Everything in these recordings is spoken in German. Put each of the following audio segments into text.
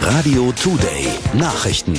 Radio Today Nachrichten.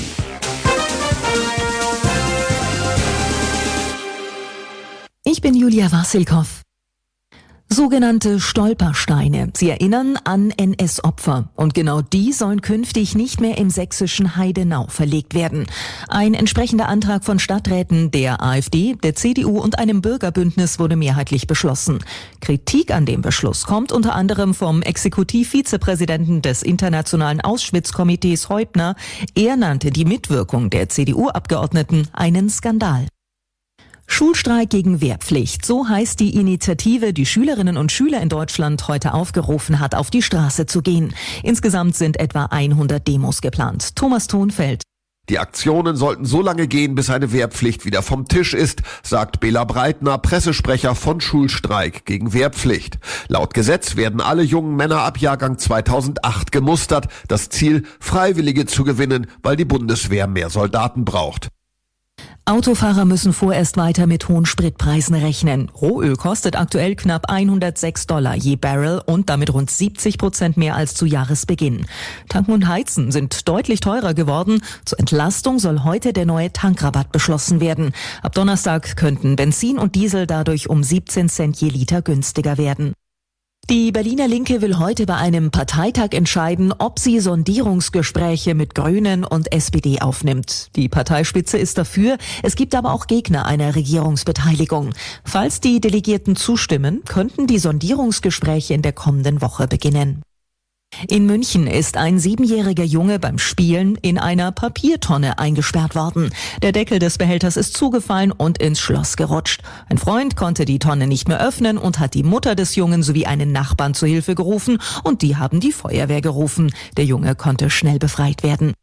Ich bin Julia Wassilkow. Sogenannte Stolpersteine. Sie erinnern an NS-Opfer. Und genau die sollen künftig nicht mehr im sächsischen Heidenau verlegt werden. Ein entsprechender Antrag von Stadträten der AfD, der CDU und einem Bürgerbündnis wurde mehrheitlich beschlossen. Kritik an dem Beschluss kommt unter anderem vom Exekutivvizepräsidenten des Internationalen Auschwitz-Komitees Heubner. Er nannte die Mitwirkung der CDU-Abgeordneten einen Skandal. Schulstreik gegen Wehrpflicht, so heißt die Initiative, die Schülerinnen und Schüler in Deutschland heute aufgerufen hat, auf die Straße zu gehen. Insgesamt sind etwa 100 Demos geplant. Thomas Thonfeld. Die Aktionen sollten so lange gehen, bis eine Wehrpflicht wieder vom Tisch ist, sagt Bela Breitner, Pressesprecher von Schulstreik gegen Wehrpflicht. Laut Gesetz werden alle jungen Männer ab Jahrgang 2008 gemustert. Das Ziel, Freiwillige zu gewinnen, weil die Bundeswehr mehr Soldaten braucht. Autofahrer müssen vorerst weiter mit hohen Spritpreisen rechnen. Rohöl kostet aktuell knapp $106 je Barrel und damit rund 70% mehr als zu Jahresbeginn. Tanken und Heizen sind deutlich teurer geworden. Zur Entlastung soll heute der neue Tankrabatt beschlossen werden. Ab Donnerstag könnten Benzin und Diesel dadurch um 17 Cent je Liter günstiger werden. Die Berliner Linke will heute bei einem Parteitag entscheiden, ob sie Sondierungsgespräche mit Grünen und SPD aufnimmt. Die Parteispitze ist dafür, es gibt aber auch Gegner einer Regierungsbeteiligung. Falls die Delegierten zustimmen, könnten die Sondierungsgespräche in der kommenden Woche beginnen. In München ist ein 7-jähriger Junge beim Spielen in einer Papiertonne eingesperrt worden. Der Deckel des Behälters ist zugefallen und ins Schloss gerutscht. Ein Freund konnte die Tonne nicht mehr öffnen und hat die Mutter des Jungen sowie einen Nachbarn zu Hilfe gerufen und die haben die Feuerwehr gerufen. Der Junge konnte schnell befreit werden.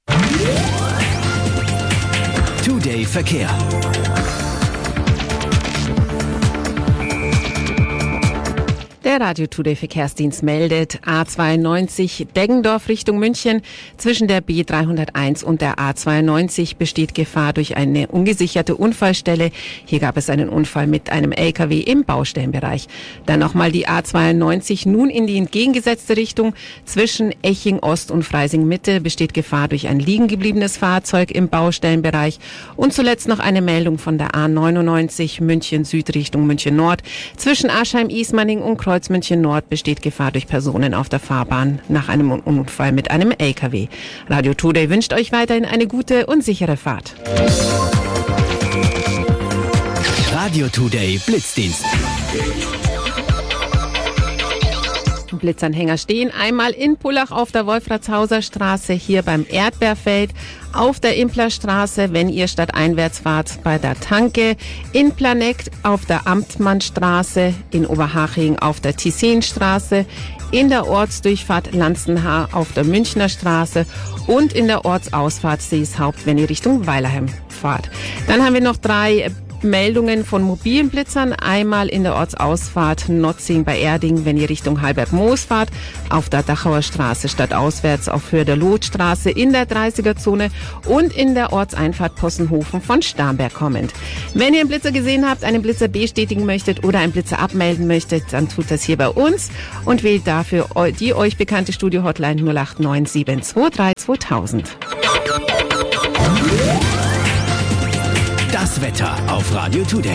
Today Verkehr. Der Radio Today Verkehrsdienst meldet A92 Deggendorf Richtung München. Zwischen der B301 und der A92 besteht Gefahr durch eine ungesicherte Unfallstelle. Hier gab es einen Unfall mit einem LKW im Baustellenbereich. Dann nochmal die A92 nun in die entgegengesetzte Richtung. Zwischen Eching Ost und Freising Mitte besteht Gefahr durch ein liegengebliebenes Fahrzeug im Baustellenbereich. Und zuletzt noch eine Meldung von der A99 München Süd Richtung München Nord. Zwischen Aschheim-Ismaning und Kreuz München Nord besteht Gefahr durch Personen auf der Fahrbahn nach einem Unfall mit einem LKW. Radio Today wünscht euch weiterhin eine gute und sichere Fahrt. Radio Today Blitzdienst. Blitzanhänger stehen einmal in Pullach auf der Wolfratshauser Straße, hier beim Erdbeerfeld, auf der Implerstraße, wenn ihr stadteinwärts fahrt, bei der Tanke, in Planegg auf der Amtmannstraße, in Oberhaching auf der Tissenstraße, in der Ortsdurchfahrt Lanzenhaar auf der Münchner Straße und in der Ortsausfahrt Seeshaupt, wenn ihr Richtung Weilerheim fahrt. Dann haben wir noch 3 Meldungen von mobilen Blitzern. Einmal in der Ortsausfahrt Notzing bei Erding, wenn ihr Richtung Halberg-Moos fahrt, auf der Dachauer Straße stadtauswärts auf Höhe der Lotstraße in der 30er-Zone und in der Ortseinfahrt Possenhofen von Starnberg kommend. Wenn ihr einen Blitzer gesehen habt, einen Blitzer bestätigen möchtet oder einen Blitzer abmelden möchtet, dann tut das hier bei uns und wählt dafür die euch bekannte Studio-Hotline 089 723 2000. Das Wetter auf Radio Today.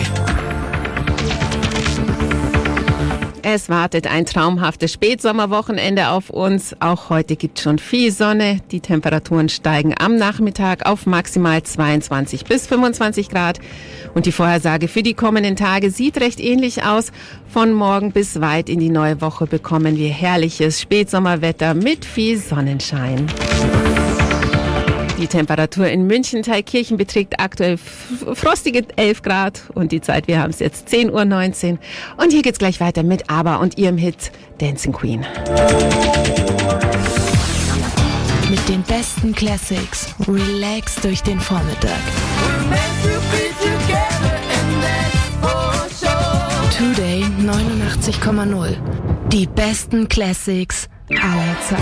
Es wartet ein traumhaftes Spätsommerwochenende auf uns. Auch heute gibt es schon viel Sonne. Die Temperaturen steigen am Nachmittag auf maximal 22 bis 25 Grad. Und die Vorhersage für die kommenden Tage sieht recht ähnlich aus. Von morgen bis weit in die neue Woche bekommen wir herrliches Spätsommerwetter mit viel Sonnenschein. Die Temperatur in München-Thalkirchen beträgt aktuell frostige 11 Grad und die Zeit, wir haben es jetzt 10:19 Uhr. Und hier geht's gleich weiter mit ABBA und ihrem Hit Dancing Queen. Mit den besten Classics, relax durch den Vormittag. Today 89,0. Die besten Classics aller Zeiten.